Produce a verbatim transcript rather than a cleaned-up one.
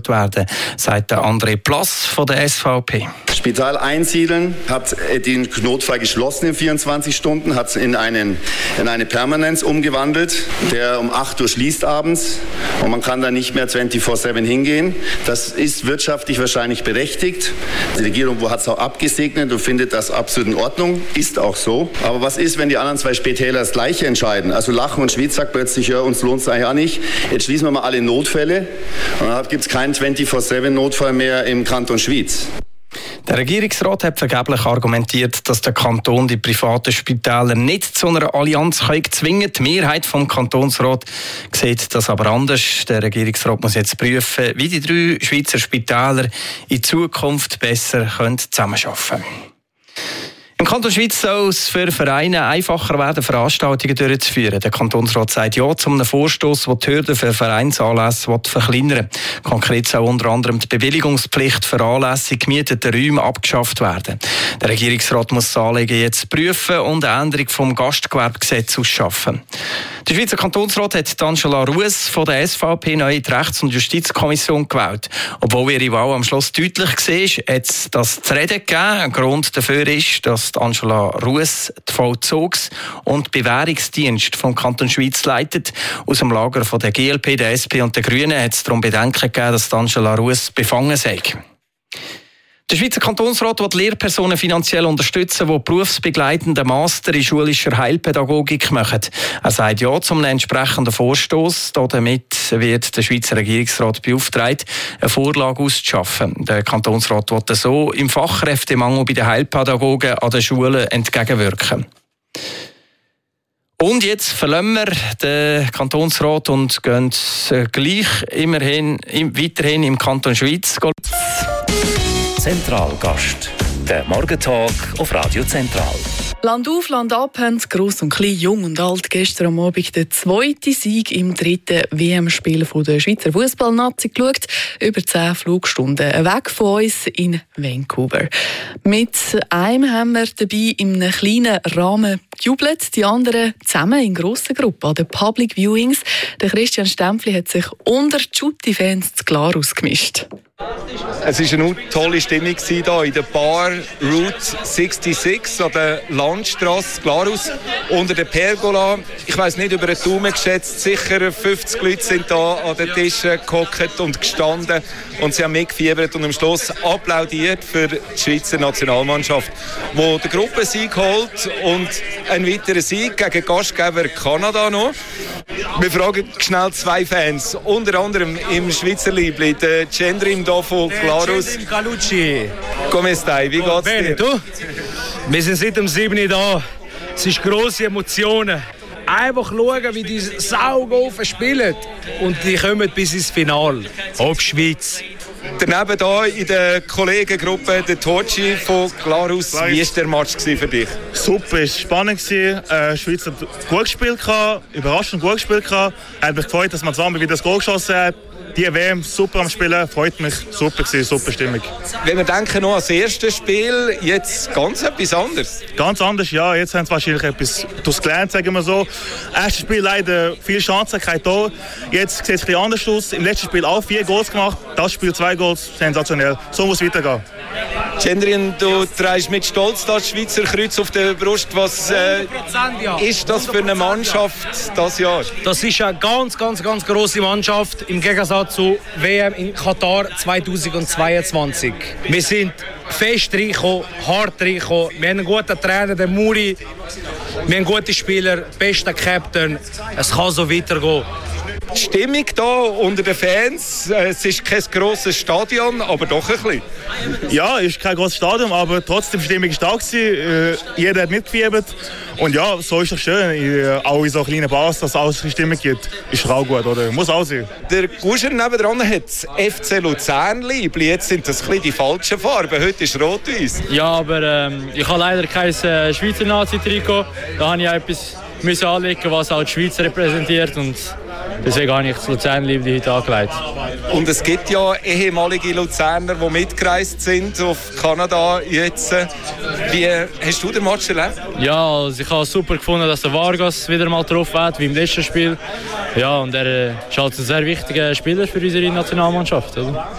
werden, sagt der André Plass von der S V P. Spital einsiedeln, hat den Notfall geschlossen in vierundzwanzig Stunden, hat es in, einen, in eine Permanenz umgewandelt, der um acht Uhr schließt abends und man kann da nicht mehr vierundzwanzig sieben hingehen. Das ist wirtschaftlich wahrscheinlich berechtigt. Die Regierung hat es auch abgesegnet und findet das absolut in Ordnung, ist auch so. Aber was ist, wenn die anderen zwei Spitäler das Gleiche entscheiden? Also Lachen und Schwyz sagt plötzlich, ja, uns lohnt es eigentlich auch nicht. Jetzt schließen wir mal alle Notfälle und dann gibt es keinen vierundzwanzig sieben Notfall mehr im Kanton Schwyz. Der Regierungsrat hat vergeblich argumentiert, dass der Kanton die privaten Spitäler nicht zu einer Allianz zwingen kann. Die Mehrheit vom Kantonsrat sieht das aber anders. Der Regierungsrat muss jetzt prüfen, wie die drei Schweizer Spitäler in Zukunft besser zusammenarbeiten können. Im Kanton Schwyz soll es für Vereine einfacher werden, Veranstaltungen durchzuführen. Der Kantonsrat sagt ja zu einem Vorstoss, der die Hürden für Vereinsanlässe verkleinern will. Konkret soll unter anderem die Bewilligungspflicht für Anlässe in gemieteten Räumen abgeschafft werden. Der Regierungsrat muss das Anliegen jetzt prüfen und eine Änderung vom Gastgewerbegesetz ausschaffen. Der Schweizer Kantonsrat hat Angela Rues von der S V P neu in die Rechts- und Justizkommission gewählt. Obwohl ihre Wahl am Schluss deutlich war, hat es das zu reden gegeben. Ein Grund dafür ist, dass Angela Rues die Vollzugs- und Bewährungsdienst vom Kanton Schwyz leitet. Aus dem Lager von der G L P, der S P und der Grünen hat es darum Bedenken gegeben, dass Angela Rues befangen sei. Der Schweizer Kantonsrat will Lehrpersonen finanziell unterstützen, die berufsbegleitenden Master in schulischer Heilpädagogik machen. Er sagt ja zum entsprechenden Vorstoss. Damit wird der Schweizer Regierungsrat beauftragt, eine Vorlage auszuschaffen. Der Kantonsrat will so im Fachkräftemangel bei den Heilpädagogen an den Schulen entgegenwirken. Und jetzt verlassen wir den Kantonsrat und gehen gleich immerhin, weiterhin im Kanton Schwyz. Zentralgast, der Morgentalk auf Radio Zentral. Land auf, Land ab haben Gross und Klein, Jung und Alt gestern am Abend den zweiten Sieg im dritten W M-Spiel der Schweizer Fußballnazi geschaut. Über zehn Flugstunden weg von uns in Vancouver. Mit einem haben wir dabei in einem kleinen Rahmen gejubelt, die anderen zusammen in grossen Gruppen an den Public Viewings. Der Christian Stempfli hat sich unter die Schutti-Fans zu Glarus gemischt. Es war eine tolle Stimmung hier in der Bar Route sechsundsechzig an der Landstrasse Glarus unter der Pergola. Ich weiss nicht, über einen Daumen geschätzt, sicher fünfzig Leute sind da an den Tischen gehockt und gestanden und sie haben mitgefiebert und am Schluss applaudiert für die Schweizer Nationalmannschaft, die den Gruppensieg holt und einen weiteren Sieg gegen Gastgeber Kanada noch. Wir fragen schnell zwei Fans, unter anderem im Schweizer Liebling, der Gendrim hier von Glarus. Come stai? Wie geht's dir? Du? Wir sind seit dem sieben da. Es sind grosse Emotionen. Einfach schauen, wie die Saugofen spielen. Und die kommen bis ins Finale. Ob Schweiz. Daneben hier in der Kollegengruppe der Torci von Glarus. Wie war der Match für dich? Super, es war spannend. Äh, die Schweiz hat gut gespielt, überraschend gut gespielt. Es hat mich gefreut, dass man zusammen wieder das Goal geschossen hat. Die W M super am Spielen, freut mich. Super gewesen, super Stimmung. Wenn wir denken noch an das erste Spiel, jetzt ganz etwas anderes. Ganz anders, ja. Jetzt haben sie wahrscheinlich etwas daraus gelernt, sagen wir so. Erstes Spiel leider viel Chancen, kein Tor. Jetzt sieht es ein bisschen anders aus. Im letzten Spiel auch vier Goals gemacht. Das Spiel zwei Goals, sensationell. So muss es weitergehen. Gendrin, du trägst mit Stolz das Schweizer Kreuz auf der Brust. Was äh, ist das für eine Mannschaft dieses Jahr? Das ist eine ganz, ganz, ganz grosse Mannschaft im Gegensatz zu W M in Katar zweitausendzweiundzwanzig. Wir sind fest reingekommen, hart reingekommen. Wir haben einen guten Trainer, den Muri. Wir haben gute Spieler, besten Captain. Es kann so weitergehen. Die Stimmung hier unter den Fans, es ist kein grosses Stadion, aber doch ein bisschen. Ja, es ist kein grosses Stadion, aber trotzdem die Stimmung stark gewesen. Jeder hat mitgefiebert. Und ja, so ist es schön, auch in so kleinen Bars, dass es auch eine Stimmung gibt. Ist auch gut, oder? Muss auch sein. Der Guscher nebenan hat das F C Luzern Liebli. Jetzt sind das ein bisschen die falschen Farben. Heute ist rot-weiß. Ja, aber ähm, ich habe leider kein äh, Schweizer Nazi-Trikot. Da habe ich etwas müssen anlegen, was auch die Schweiz repräsentiert. Und deswegen habe ich das Luzern-Liebli heute angelegt. Und es gibt ja ehemalige Luzerner, die mitgereist sind auf Kanada jetzt. Wie hast du den Match erlebt? Ja, also ich habe es super gefunden, dass der Vargas wieder mal drauf wird, wie im letzten Spiel. Ja, und er ist halt ein sehr wichtiger Spieler für unsere Nationalmannschaft. Oder?